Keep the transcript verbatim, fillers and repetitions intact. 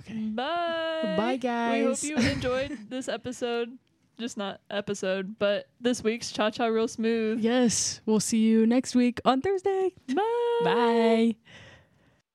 Okay. Bye. Bye, guys. We hope you enjoyed this episode. Just not episode, but this week's Cha Cha Real Smooth. Yes. We'll see you next week on Thursday. Bye. Bye.